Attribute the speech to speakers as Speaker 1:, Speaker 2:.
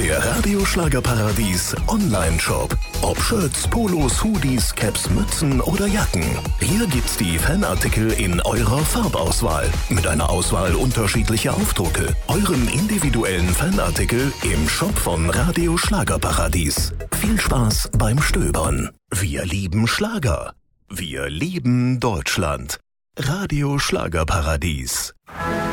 Speaker 1: Der Radio Schlagerparadies Online-Shop. Ob Shirts, Polos, Hoodies, Caps, Mützen oder Jacken. Hier gibt's die Fanartikel in eurer Farbauswahl. Mit einer Auswahl unterschiedlicher Aufdrucke. Euren individuellen Fanartikel im Shop von Radio Schlagerparadies. Viel Spaß beim Stöbern. Wir lieben Schlager. Wir lieben Deutschland. Radio Schlagerparadies.